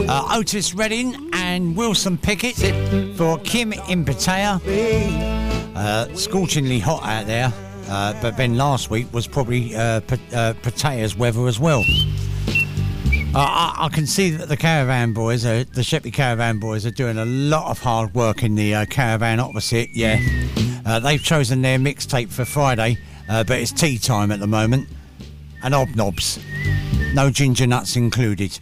Otis Redding and Wilson Pickett for Kim in Pattaya. Scorchingly hot out there, but then last week was probably Pattaya's weather as well. I can see that the caravan boys, the Sheppey Caravan boys, are doing a lot of hard work in the caravan opposite. Yeah, they've chosen their mixtape for Friday, but it's tea time at the moment, and hobnobs, no ginger nuts included.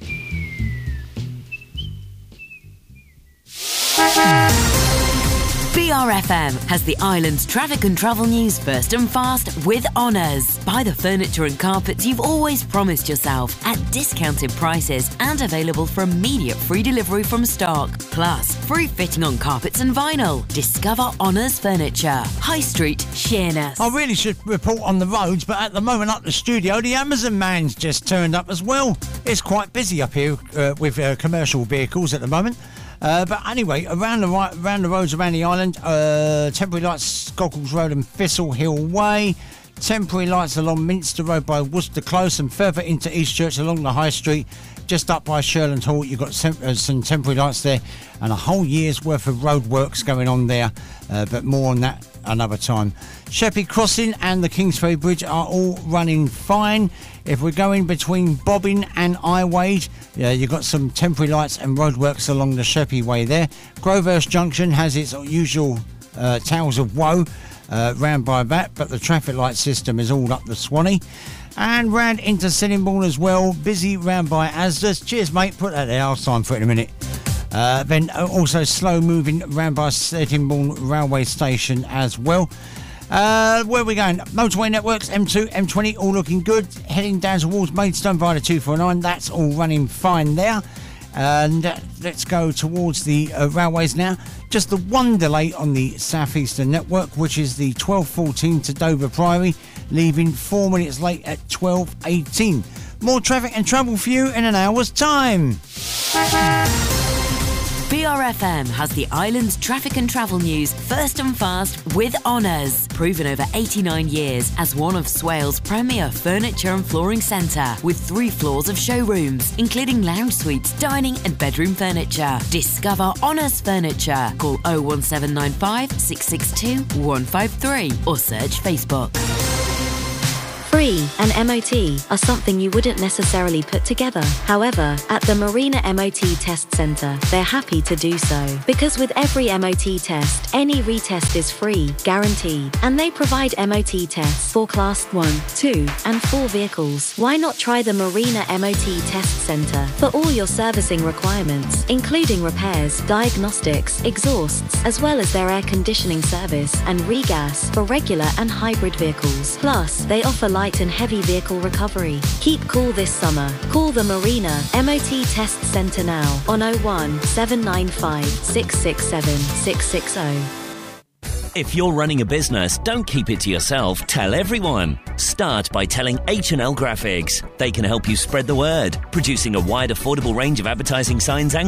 BRFM has the island's traffic and travel news first and fast with Honours. Buy the furniture and carpets you've always promised yourself at discounted prices and available for immediate free delivery from stock. Plus, free fitting on carpets and vinyl. Discover Honours Furniture. High Street, Sheerness. I really should report on the roads, but at the moment up the studio, the Amazon man's just turned up as well. It's quite busy up here with commercial vehicles at the moment. But anyway, around the roads around the island, temporary lights, Goggles Road and Thistle Hill Way, temporary lights along Minster Road by Worcester Close, and further into Eastchurch along the High Street, just up by Sherland Hall. You've got some temporary lights there, and a whole year's worth of road works going on there, but more on that another time. Sheppey Crossing and the Kingsferry Bridge are all running fine. If we're going between Bobbin and Iwade, you've got some temporary lights and roadworks along the Sheppey Way there. Grovehurst Junction has its usual towers of woe round by that, but the traffic light system is all up the Swanee. And round into Sittingbourne as well, busy round by Asdas. Cheers, mate, put that there, I'll sign for it in a minute. Then also slow moving round by Sittingbourne Railway Station as well. Where are we going? Motorway networks, M2, M20, all looking good. Heading down towards Maidstone via the 249, that's all running fine there. And let's go towards the railways now. Just the one delay on the South Eastern network, which is the 1214 to Dover Priory, leaving 4 minutes late at 12:18. More traffic and travel for you in an hour's time. BRFM has the island's traffic and travel news first and fast with Honours. Proven over 89 years as one of Swale's premier furniture and flooring centre, with 3 floors of showrooms, including lounge suites, dining and bedroom furniture. Discover Honours Furniture. Call 01795 662 153 or search Facebook. Free and MOT are something you wouldn't necessarily put together. However, at the Marina MOT Test Centre, they're happy to do so. Because with every MOT test, any retest is free, guaranteed. And they provide MOT tests for Class 1, 2 and 4 vehicles. Why not try the Marina MOT Test Centre for all your servicing requirements, including repairs, diagnostics, exhausts, as well as their air conditioning service and regas for regular and hybrid vehicles. Plus, they offer light and heavy vehicle recovery. Keep cool this summer. Call the Marina MOT Test Centre now on 01 795 667 660. If you're running a business, don't keep it to yourself. Tell everyone. Start by telling H&L Graphics. They can help you spread the word, producing a wide, affordable range of advertising signs and